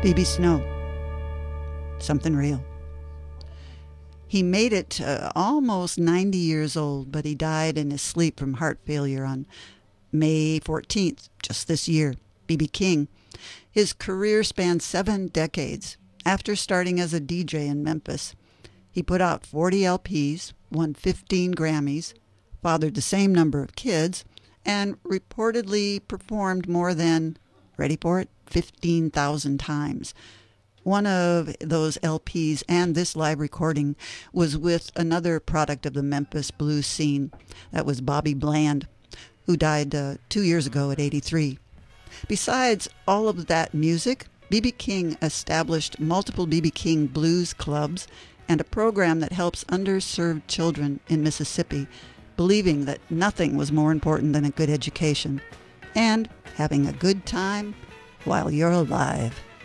B.B. Snow, something real. He made it to almost 90 years old, but he died in his sleep from heart failure on May 14th, just this year. B.B. King. His career spanned 7 decades. After starting as a DJ in Memphis, he put out 40 LPs, won 15 Grammys, fathered the same number of kids, and reportedly performed more than, ready for it, 15,000 times. One of those LPs and this live recording was with another product of the Memphis blues scene. That was Bobby Bland, who died 2 years ago at 83. Besides all of that music, B.B. King established multiple B.B. King blues clubs and a program that helps underserved children in Mississippi, believing that nothing was more important than a good education and having a good time while you're alive.